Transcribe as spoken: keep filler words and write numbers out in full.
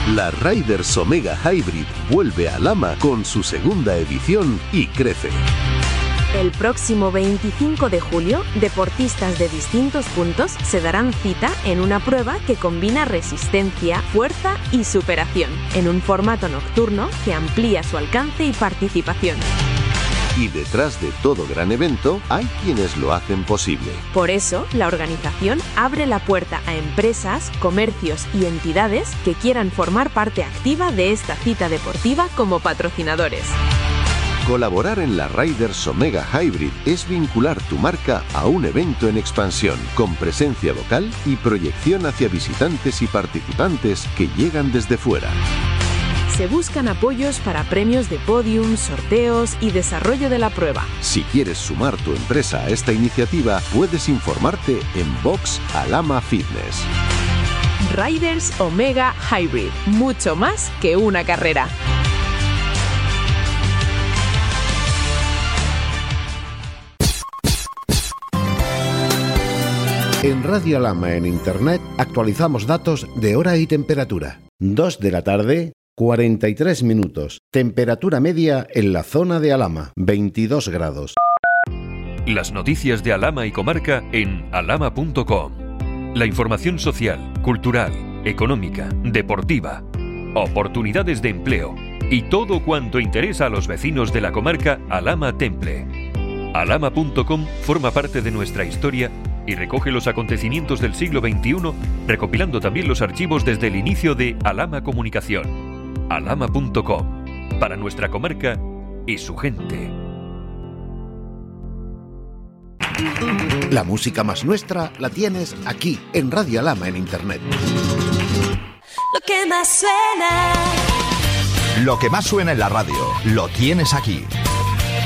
La Riders Omega Hybrid vuelve a Lama con su segunda edición y crece. El próximo veinticinco de julio, deportistas de distintos puntos se darán cita en una prueba que combina resistencia, fuerza y superación, en un formato nocturno que amplía su alcance y participación. Y detrás de todo gran evento hay quienes lo hacen posible. Por eso, la organización abre la puerta a empresas, comercios y entidades que quieran formar parte activa de esta cita deportiva como patrocinadores. Colaborar en la Riders Omega Hybrid es vincular tu marca a un evento en expansión, con presencia local y proyección hacia visitantes y participantes que llegan desde fuera. Se buscan apoyos para premios de podium, sorteos y desarrollo de la prueba. Si quieres sumar tu empresa a esta iniciativa, puedes informarte en Box Alama Fitness. Riders Omega Hybrid, mucho más que una carrera. En Radio Alama en Internet actualizamos datos de hora y temperatura. dos de la tarde, cuarenta y tres minutos. Temperatura media en la zona de Alama, veintidós grados. Las noticias de Alama y comarca en alama punto com. La información social, cultural, económica, deportiva, oportunidades de empleo y todo cuanto interesa a los vecinos de la comarca Alama Temple. alama punto com forma parte de nuestra historia y recoge los acontecimientos del siglo veintiuno, recopilando también los archivos desde el inicio de Alama Comunicación. alama punto com, para nuestra comarca y su gente. La música más nuestra la tienes aquí, en Radio Alama en Internet. Lo que más suena. Lo que más suena en la radio, lo tienes aquí.